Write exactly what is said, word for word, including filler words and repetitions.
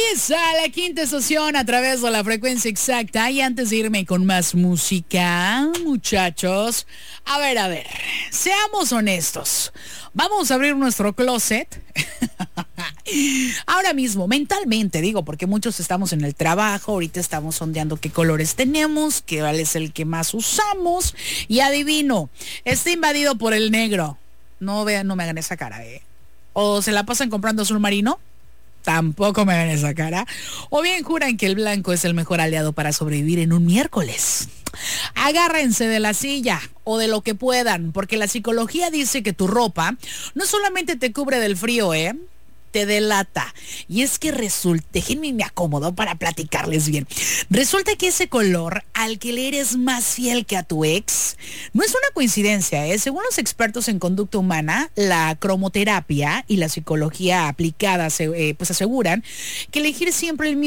Comienza la quinta estación a través de la frecuencia exacta. Y antes de irme con más música, muchachos, a ver, a ver, seamos honestos. Vamos a abrir nuestro closet. Ahora mismo, mentalmente, digo, porque muchos estamos en el trabajo, ahorita estamos sondeando qué colores tenemos, qué es el que más usamos. Y adivino, está invadido por el negro. No vean, no me hagan esa cara, ¿eh? O se la pasan comprando azul marino. Tampoco me hagan esa cara. O bien juran que el blanco es el mejor aliado para sobrevivir en un miércoles. Agárrense de la silla o de lo que puedan, porque la psicología dice que tu ropa no solamente te cubre del frío, ¿eh? Te delata. Y es que resulta, déjenme me acomodo para platicarles bien. Resulta que ese color al que le eres más fiel que a tu ex no es una coincidencia, ¿eh? Según los expertos en conducta humana, la cromoterapia y la psicología aplicada eh, pues aseguran que elegir siempre el mismo